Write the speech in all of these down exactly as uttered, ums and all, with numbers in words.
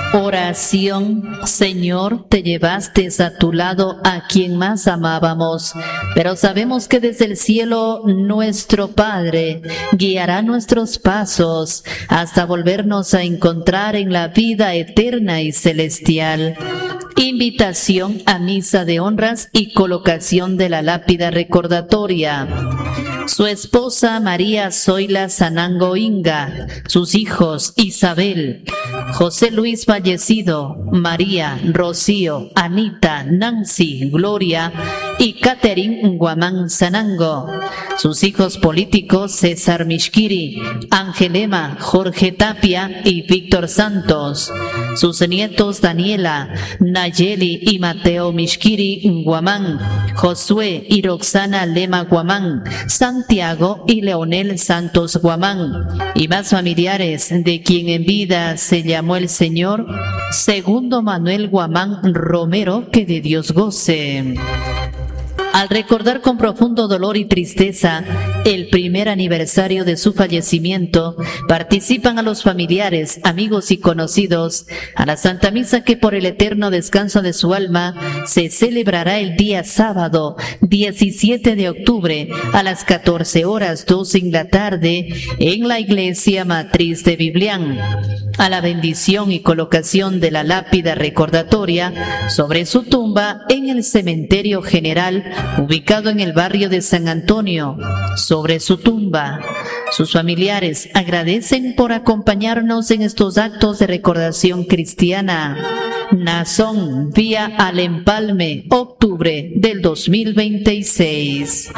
Oración. Señor, te llevaste a tu lado a quien más amábamos, pero sabemos que desde el cielo nuestro Padre guiará nuestros pasos hasta volvernos a encontrar en la vida eterna y celestial. Invitación a misa de honras y colocación de la lápida recordatoria. Su esposa María Zoila Sanango Inga, sus hijos Isabel, José Luis fallecido, María, Rocío, Anita, Nancy, Gloria y Catherine Guamán Sanango, sus hijos políticos César Mishkiri, Angelema, Jorge Tapia y Víctor Santos, sus nietos Daniela, Nayeli y Mateo Mishkiri Guamán, Josué y Roxana Lema Guamán, Santiago y Leonel Santos Guamán, y más familiares de quien en vida se llamó el Señor, segundo Manuel Guamán Romero, que de Dios goce. Al recordar con profundo dolor y tristeza el primer aniversario de su fallecimiento, participan a los familiares, amigos y conocidos a la Santa Misa que por el eterno descanso de su alma se celebrará el día sábado diecisiete de octubre a las catorce horas doce en la tarde en la Iglesia Matriz de Biblián. A la bendición y colocación de la lápida recordatoria sobre su tumba en el Cementerio General ubicado en el barrio de San Antonio. Sobre su tumba, sus familiares agradecen por acompañarnos en estos actos de recordación cristiana. Nazón, vía al Empalme, octubre del dos mil veintiséis.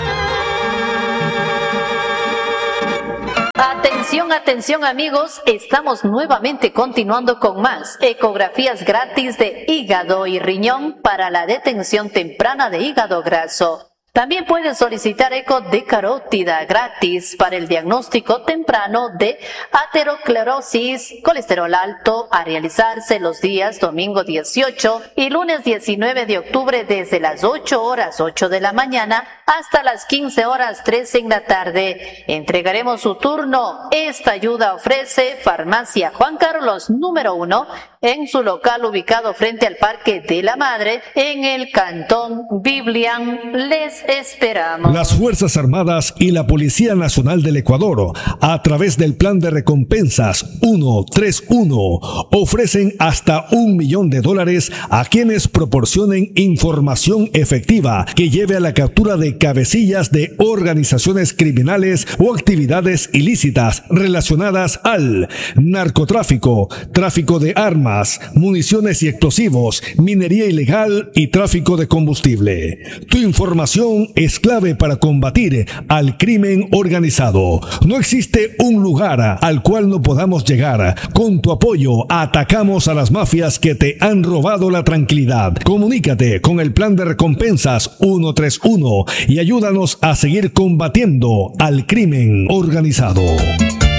Atención, atención amigos, estamos nuevamente continuando con más ecografías gratis de hígado y riñón para la detención temprana de hígado graso. También pueden solicitar eco de carótida gratis para el diagnóstico temprano de aterosclerosis, colesterol alto, a realizarse los días domingo dieciocho y lunes diecinueve de octubre desde las ocho horas ocho de la mañana hasta las quince horas trece en la tarde. Entregaremos su turno. Esta ayuda ofrece Farmacia Juan Carlos número uno en su local ubicado frente al Parque de la Madre en el Cantón Biblián. Les esperamos. Las Fuerzas Armadas y la Policía Nacional del Ecuador, a través del Plan de Recompensas ciento treinta y uno, ofrecen hasta un millón de dólares a quienes proporcionen información efectiva que lleve a la captura de cabecillas de organizaciones criminales o actividades ilícitas relacionadas al narcotráfico, tráfico de armas, municiones y explosivos, minería ilegal y tráfico de combustible. Tu información es clave para combatir al crimen organizado. No existe un lugar al cual no podamos llegar. Con tu apoyo atacamos a las mafias que te han robado la tranquilidad. Comunícate con el Plan de Recompensas ciento treinta y uno y ayúdanos a seguir combatiendo al crimen organizado.